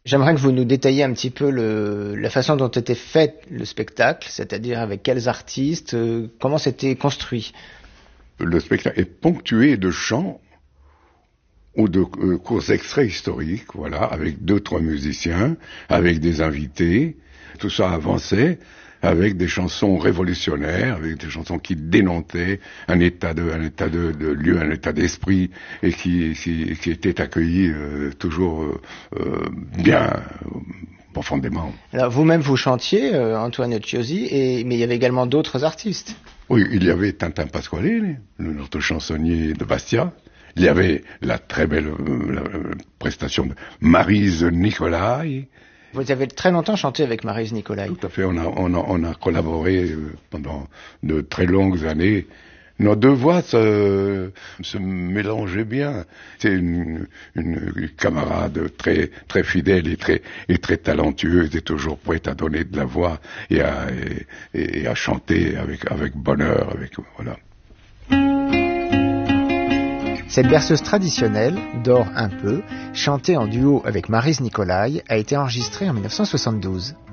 J'aimerais que vous nous détailliez un petit peu la façon dont était fait le spectacle, c'est-à-dire avec quels artistes, comment c'était construit. Le spectacle est ponctué de chants ou de courts extraits historiques, voilà, avec 2-3 musiciens, avec des invités. Tout ça avançait avec des chansons révolutionnaires, avec des chansons qui dénontaient un état de lieu, un état d'esprit, et qui étaient accueillis toujours bien, profondément. Alors vous-même vous chantiez, Antoine Chiosi, mais il y avait également d'autres artistes. Oui, il y avait Tintin Pasqualini, notre chansonnier de Bastia. Il y avait la très belle prestation de Maryse Nicolai. Vous avez très longtemps chanté avec Maryse Nicolai. Tout à fait, on a collaboré pendant de très longues années. Nos deux voix se mélangeaient bien. C'est une camarade très très fidèle et très talentueuse, et toujours prête à donner de la voix et à chanter avec bonheur, voilà. Cette berceuse traditionnelle, Dors un peu, chantée en duo avec Maryse Nicolai, a été enregistrée en 1972.